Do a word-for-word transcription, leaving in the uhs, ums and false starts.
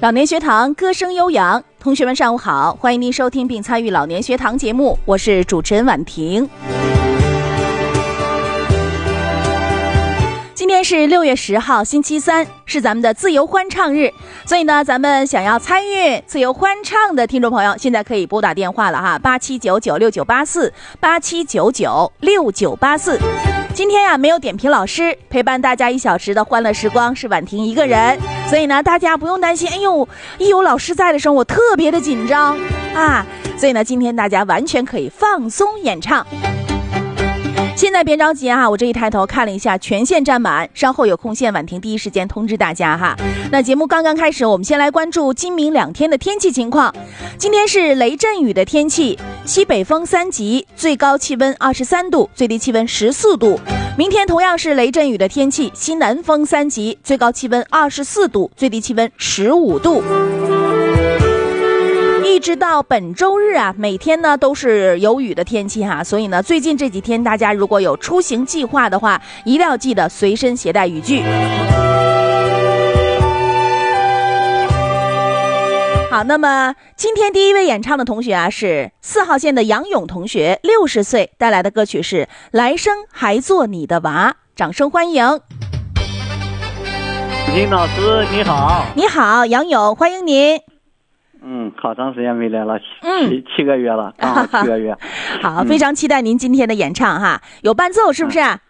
老年学堂歌声悠扬，同学们上午好，欢迎您收听并参与老年学堂节目，我是主持人婉婷。今天是六月十号星期三，是咱们的自由欢唱日，所以呢咱们想要参与自由欢唱的听众朋友现在可以拨打电话了哈，八七九九六九八四 八七九九六九八四。今天呀、啊、没有点评老师，陪伴大家一小时的欢乐时光是婉婷一个人，所以呢大家不用担心，哎呦一有老师在的时候我特别的紧张啊，所以呢今天大家完全可以放松演唱。现在别着急啊，我这一抬头看了一下，全线占满，稍后有空线婉婷第一时间通知大家哈。那节目刚刚开始，我们先来关注今明两天的天气情况。今天是雷阵雨的天气，西北风三级，最高气温二十三度，最低气温十四度。明天同样是雷阵雨的天气，西南风三级，最高气温二十四度，最低气温十五度。一直到本周日啊，每天呢都是有雨的天气哈，所以呢最近这几天大家如果有出行计划的话，一定要记得随身携带雨具。好，那么今天第一位演唱的同学啊是四号线的杨勇同学，六十岁，带来的歌曲是《来生还做你的娃》，掌声欢迎。 林老师你好。 你好，杨勇，欢迎您。 嗯，好长时间没来了，七、 嗯、 七个月了，刚好七个月。 好，非常期待您今天的演唱哈，有伴奏是不是？